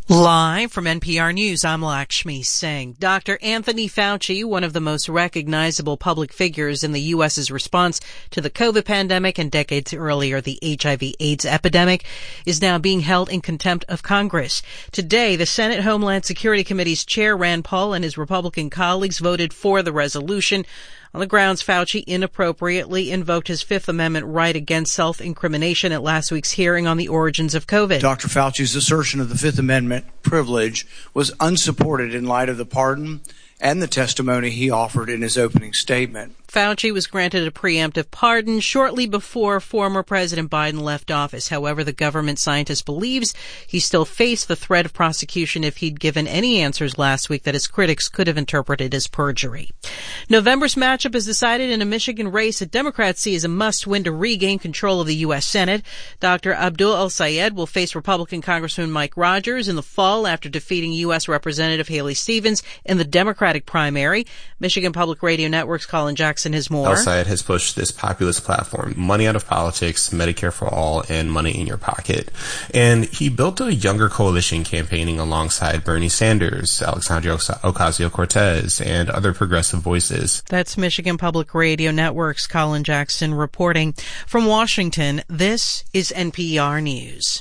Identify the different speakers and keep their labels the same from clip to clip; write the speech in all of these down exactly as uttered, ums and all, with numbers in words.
Speaker 1: Live from N P R News, I'm Lakshmi Singh. Doctor Anthony Fauci, one of the most recognizable public figures in the U S's response to the COVID pandemic and decades earlier the H I V AIDS epidemic, is now being held in contempt of Congress. Today, the Senate Homeland Security Committee's chair, Rand Paul, and his Republican colleagues voted for the resolution on the grounds Fauci inappropriately invoked his Fifth Amendment right against self-incrimination at last week's hearing on the origins of COVID.
Speaker 2: Doctor Fauci's assertion of the Fifth Amendment privilege was unsupported in light of the pardon and the testimony he offered in his opening statement.
Speaker 1: Fauci was granted a preemptive pardon shortly before former President Biden left office. However, the government scientist believes he still faced the threat of prosecution if he'd given any answers last week that his critics could have interpreted as perjury. November's matchup is decided in a Michigan race that Democrats see as a must-win to regain control of the U S Senate. Doctor Abdul El-Sayed will face Republican Congressman Mike Rogers in the fall after defeating U S Representative Haley Stevens in the Democratic primary. Michigan Public Radio Network's Colin Jackson has more.
Speaker 3: El-Sayed has pushed this populist platform, money out of politics, Medicare for all, and money in your pocket. And he built a younger coalition campaigning alongside Bernie Sanders, Alexandria Ocasio-Cortez, and other progressive voices.
Speaker 1: That's Michigan Public Radio Network's Colin Jackson reporting. From Washington, this is N P R News.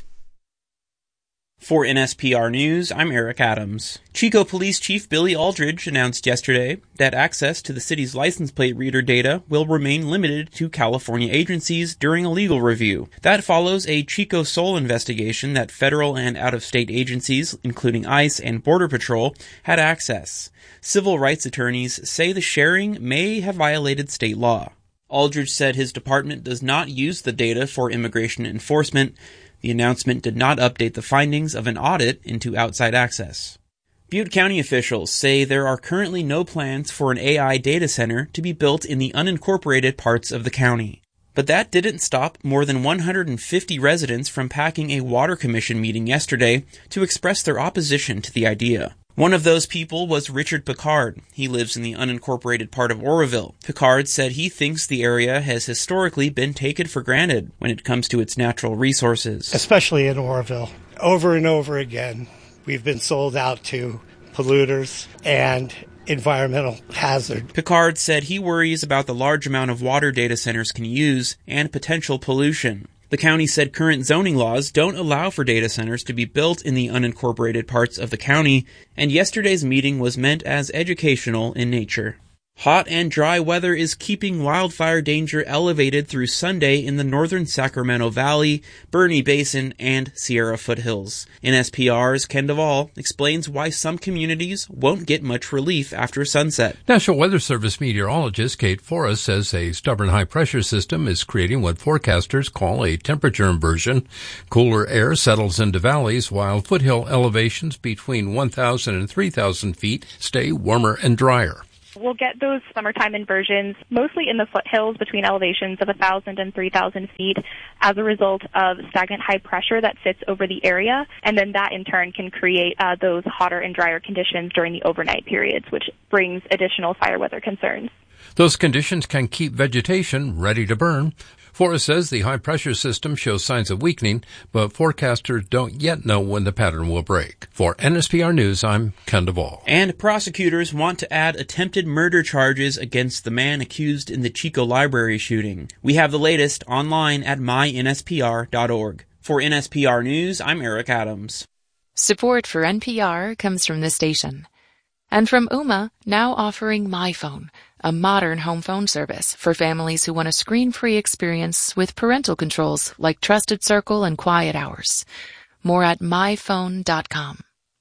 Speaker 4: For N S P R News, I'm Eric Adams. Chico Police Chief Billy Aldridge announced yesterday that access to the city's license plate reader data will remain limited to California agencies during a legal review. That follows a Chico Sol investigation that federal and out-of-state agencies, including ICE and Border Patrol, had access. Civil rights attorneys say the sharing may have violated state law. Aldridge said his department does not use the data for immigration enforcement. The announcement did not update the findings of an audit into outside access. Butte County officials say there are currently no plans for an A I data center to be built in the unincorporated parts of the county. But that didn't stop more than one hundred fifty residents from packing a water commission meeting yesterday to express their opposition to the idea. One of those people was Richard Picard. He lives in the unincorporated part of Oroville. Picard said he thinks the area has historically been taken for granted when it comes to its natural resources.
Speaker 5: Especially in Oroville. Over and over again, we've been sold out to polluters and environmental hazard.
Speaker 4: Picard said he worries about the large amount of water data centers can use and potential pollution. The county said current zoning laws don't allow for data centers to be built in the unincorporated parts of the county, and yesterday's meeting was meant as educational in nature. Hot and dry weather is keeping wildfire danger elevated through Sunday in the northern Sacramento Valley, Bernie Basin, and Sierra foothills. N S P R's Ken Duvall explains why some communities won't get much relief after sunset.
Speaker 6: National Weather Service meteorologist Kate Forrest says a stubborn high-pressure system is creating what forecasters call a temperature inversion. Cooler air settles into valleys, while foothill elevations between one thousand and three thousand feet stay warmer and drier.
Speaker 7: We'll get those summertime inversions mostly in the foothills between elevations of one thousand and three thousand feet as a result of stagnant high pressure that sits over the area. And then that in turn can create uh, those hotter and drier conditions during the overnight periods, which brings additional fire weather concerns.
Speaker 6: Those conditions can keep vegetation ready to burn. Forrest says the high-pressure system shows signs of weakening, but forecasters don't yet know when the pattern will break. For N S P R News, I'm Ken Duvall.
Speaker 4: And prosecutors want to add attempted murder charges against the man accused in the Chico Library shooting. We have the latest online at my N S P R dot org. For N S P R News, I'm Eric Adams.
Speaker 8: Support for N P R comes from this station. And from Ooma, now offering MyPhone, a modern home phone service for families who want a screen-free experience with parental controls like Trusted Circle and Quiet Hours. More at my phone dot com.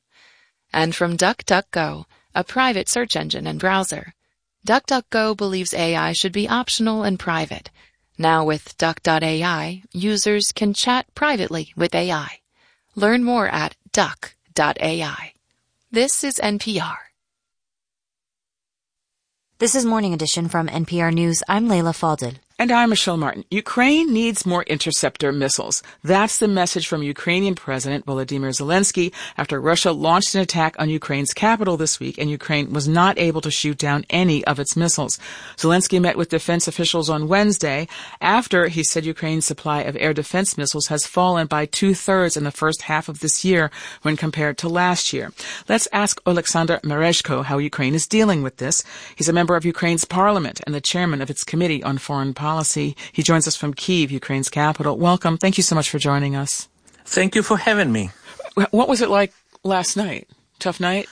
Speaker 8: And from DuckDuckGo, a private search engine and browser. DuckDuckGo believes A I should be optional and private. Now with Duck dot A I, users can chat privately with A I. Learn more at Duck dot A I. This is N P R.
Speaker 9: This is Morning Edition from N P R News. I'm Layla Faldil. And I'm Michelle Martin. Ukraine needs more interceptor missiles. That's the message from Ukrainian President Volodymyr Zelensky after Russia launched an attack on Ukraine's capital this week and Ukraine was not able to shoot down any of its missiles. Zelensky met with defense officials on Wednesday after he said Ukraine's supply of air defense missiles has fallen by two-thirds in the first half of this year when compared to last year. Let's ask Oleksandr Merezhko how Ukraine is dealing with this. He's a member of Ukraine's parliament and the chairman of its Committee on Foreign Policy. Policy. He joins us from Kyiv, Ukraine's capital. Welcome. Thank you so much for joining us.
Speaker 10: Thank you for having me.
Speaker 9: What was it like last night? Tough night?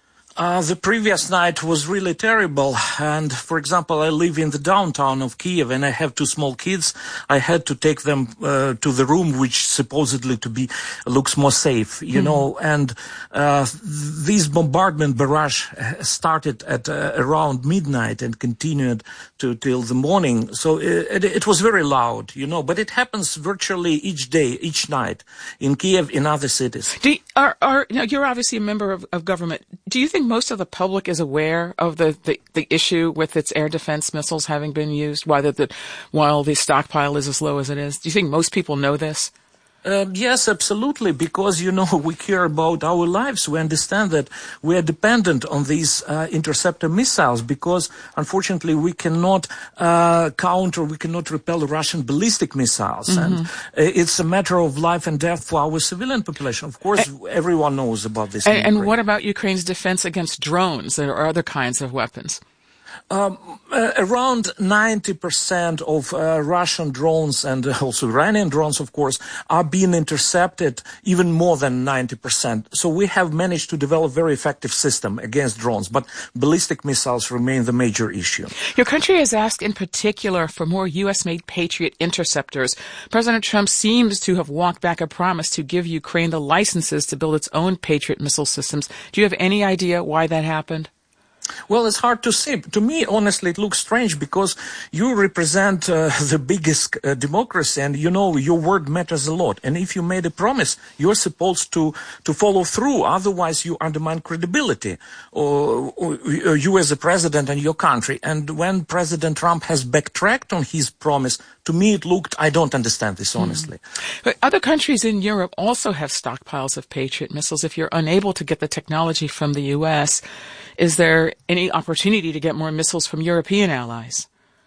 Speaker 10: Uh, the previous night was really terrible. And, for example, I live in the downtown of Kyiv and I have two small kids. I had to take them uh, to the room which supposedly to be looks more safe, you mm-hmm. know. And uh, this bombardment barrage started at uh, around midnight and continued to till the morning. So it, it was very loud, you know. But it happens virtually each day, each night in Kyiv, in other cities.
Speaker 9: Do you, are, are, now you're obviously a member of, of government. Do you think most of the public is aware of the, the, the issue with its air defense missiles having been used, while the, the, while the stockpile is as low as it is? Do you think most people know this?
Speaker 10: Uh, yes, absolutely, because, you know, we care about our lives. We understand that we are dependent on these uh, interceptor missiles because, unfortunately, we cannot uh, counter, we cannot repel Russian ballistic missiles. Mm-hmm. And uh, it's a matter of life and death for our civilian population. Of course, and, everyone knows about this.
Speaker 9: And, and what about Ukraine's defense against drones or other kinds of weapons?
Speaker 10: Um, uh, around ninety percent of uh, Russian drones and also Iranian drones, of course, are being intercepted, even more than ninety percent. So we have managed to develop a very effective system against drones, but ballistic missiles remain the major issue.
Speaker 9: Your country has asked in particular for more U S-made Patriot interceptors. President Trump seems to have walked back a promise to give Ukraine the licenses to build its own Patriot missile systems. Do you have any idea why that happened?
Speaker 10: Well, it's hard to say. To me, honestly, it looks strange because you represent uh, the biggest uh, democracy and, you know, your word matters a lot. And if you made a promise, you're supposed to, to follow through. Otherwise, you undermine credibility, or, or, or you as a president and your country. And when President Trump has backtracked on his promise, to me, it looked, I don't understand this, honestly.
Speaker 9: Mm. But other countries in Europe also have stockpiles of Patriot missiles. If you're unable to get the technology from the U S, is there any opportunity to get more missiles from European allies?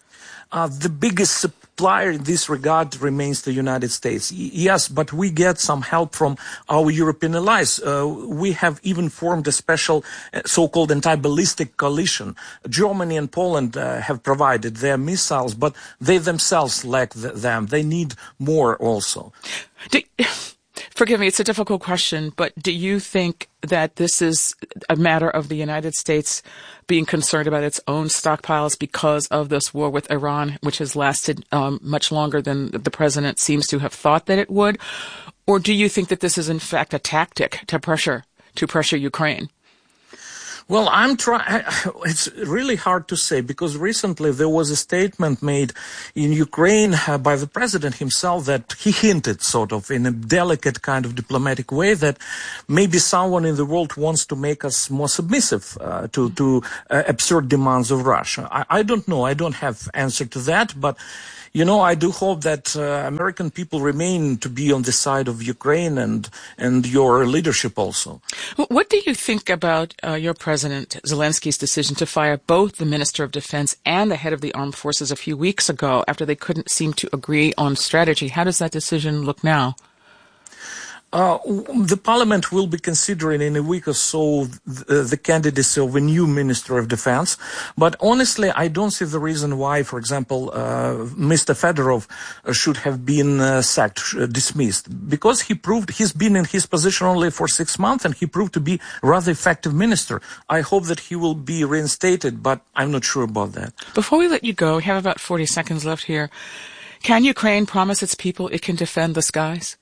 Speaker 10: Uh, the biggest supplier in this regard remains the United States. Y- yes, but we get some help from our European allies. Uh, we have even formed a special uh, so-called anti-ballistic coalition. Germany and Poland uh, have provided their missiles, but they themselves lack th- them. They need more also.
Speaker 9: Do- Forgive me, it's a difficult question, but do you think that this is a matter of the United States being concerned about its own stockpiles because of this war with Iran, which has lasted um, much longer than the president seems to have thought that it would? Or do you think that this is in fact a tactic to pressure, to pressure Ukraine?
Speaker 10: Well, I'm trying, it's really hard to say because recently there was a statement made in Ukraine uh, by the president himself that he hinted sort of in a delicate kind of diplomatic way that maybe someone in the world wants to make us more submissive uh, to, to uh, absurd demands of Russia. I, I don't know. I don't have answer to that, but you know, I do hope that uh, American people remain to be on the side of Ukraine and and your leadership also.
Speaker 9: What do you think about uh, your President Zelensky's decision to fire both the Minister of Defense and the head of the armed forces a few weeks ago after they couldn't seem to agree on strategy? How does that decision look now?
Speaker 10: Uh, the parliament will be considering in a week or so the, the candidacy of a new Minister of Defense. But honestly, I don't see the reason why, for example, uh, Mister Fedorov should have been uh, sacked, uh, dismissed. Because he proved he's been in his position only for six months and he proved to be a rather effective minister. I hope that he will be reinstated, but I'm not sure about that.
Speaker 9: Before we let you go, we have about forty seconds left here. Can Ukraine promise its people it can defend the skies?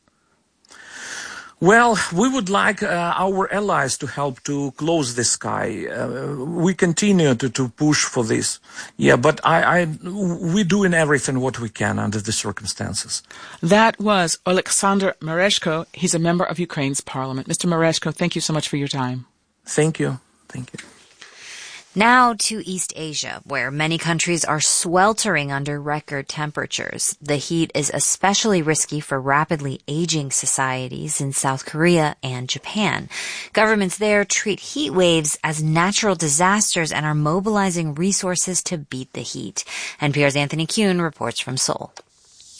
Speaker 10: Well, we would like uh, our allies to help to close the sky. Uh, we continue to, to push for this. Yeah, but I, I, we're doing everything what we can under the circumstances.
Speaker 9: That was Oleksandr Merezhko. He's a member of Ukraine's parliament. Mister Merezhko, thank you so much for your time.
Speaker 10: Thank you. Thank you.
Speaker 11: Now to East Asia, where many countries are sweltering under record temperatures. The heat is especially risky for rapidly aging societies in South Korea and Japan. Governments there treat heat waves as natural disasters and are mobilizing resources to beat the heat. N P R's Anthony Kuhn reports from Seoul.